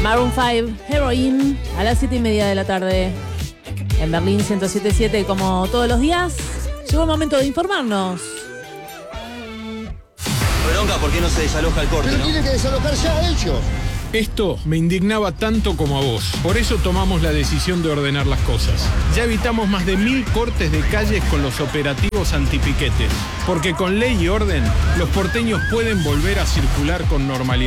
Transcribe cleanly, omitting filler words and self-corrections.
Maroon 5, Heroin, a las 7:30 de la tarde. En Berlín 107.7, como todos los días. Llegó el momento de informarnos. Bronca, ¿por qué no se desaloja el corte? Pero ¿no? tienen que desalojar ya ellos. Esto me indignaba tanto como a vos. Por eso tomamos la decisión de ordenar las cosas. Ya evitamos más de 1000 cortes de calles con los operativos antipiquetes. Porque con ley y orden, los porteños pueden volver a circular con normalidad.